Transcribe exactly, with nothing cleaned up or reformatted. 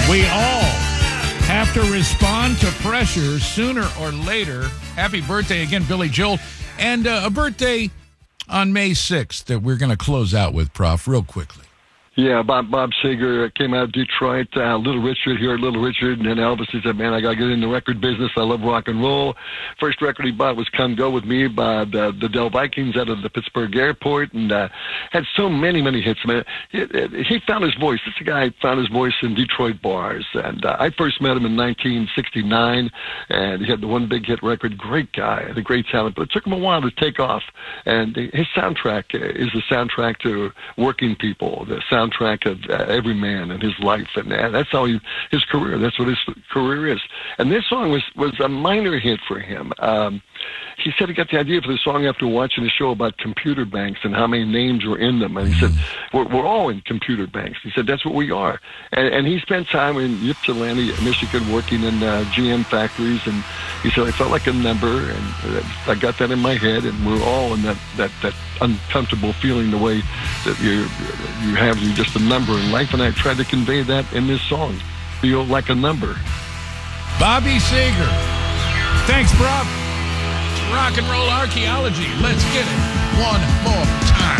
We all have to respond to pressure sooner or later. Happy birthday again, Billy Joel. And uh, a birthday on May sixth that we're going to close out with, Prof, real quickly. Yeah, Bob Bob Seger came out of Detroit. Uh, Little Richard here, Little Richard, and then Elvis. He said, "Man, I got to get in the record business. I love rock and roll." First record he bought was "Come Go With Me" by the, the Del Vikings out of the Pittsburgh airport, and uh, had so many, many hits. Man, he, he found his voice. This guy found his voice in Detroit bars, and uh, I first met him in nineteen sixty-nine, and he had the one big hit record. Great guy, had a great talent, but it took him a while to take off. And his soundtrack is the soundtrack to working people. The sound track of uh, every man in his life, and uh, that's how he, his career. That's what his career is. And this song was was a minor hit for him. Um, he said he got the idea for the song after watching a show about computer banks and how many names were in them. And he said, "We're, we're all in computer banks." He said, "That's what we are." And, and he spent time in Ypsilanti, Michigan, working in uh, G M factories. And he said, "I felt like a number, and I got that in my head. And we're all in that that that uncomfortable feeling, the way that you you have you just a number in life." And I tried to convey that in this song. Feel like a number. Bobby Seger. Thanks, Prof. Rock and roll archaeology. Let's get it one more time.